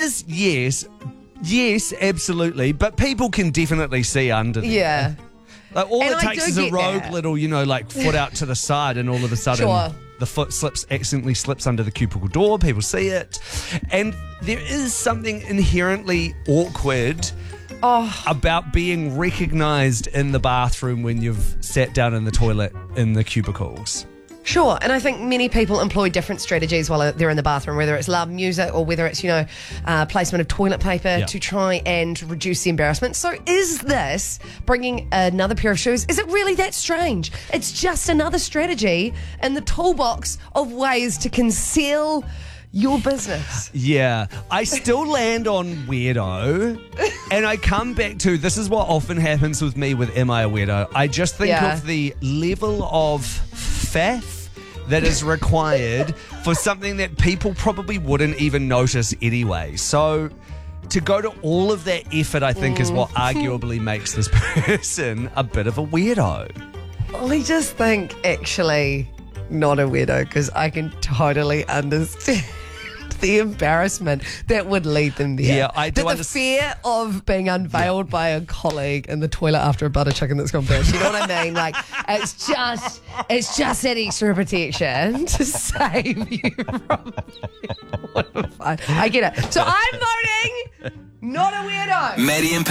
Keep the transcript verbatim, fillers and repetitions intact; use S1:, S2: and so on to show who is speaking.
S1: is, yes, yes, absolutely. But people can definitely see under there.
S2: Yeah.
S1: Like, all
S2: And
S1: it
S2: I
S1: takes
S2: do
S1: is a
S2: get
S1: rogue
S2: that.
S1: little, you know, like foot out to the side, and all of a sudden
S2: Sure.
S1: the foot slips, accidentally slips under the cubicle door. People see it. And there is something inherently awkward
S2: Oh.
S1: about being recognised in the bathroom when you've sat down in the toilet in the cubicles.
S2: Sure, and I think many people employ different strategies while they're in the bathroom, whether it's loud music or whether it's, you know, uh, placement of toilet paper
S1: Yeah.
S2: to try and reduce the embarrassment. So is this bringing another pair of shoes? Is it really that strange? It's just another strategy in the toolbox of ways to conceal your business.
S1: Yeah, I still land on weirdo, and I come back to, this is what often happens with me with Am I a Weirdo? I just think
S2: Yeah.
S1: of the level of faff that is required for something that people probably wouldn't even notice anyway. So to go to all of that effort, I think, is what arguably makes this person a bit of a weirdo.
S2: I just think actually not a weirdo, because I can totally understand the embarrassment that would lead them there.
S1: Yeah, I do
S2: The, the
S1: underst-
S2: fear of being unveiled by a colleague in the toilet after a butter chicken that's gone bad. You know what I mean? Like, it's just, it's just that extra protection to save you from what a fight. I get it. So I'm voting not a weirdo.
S3: Maddie and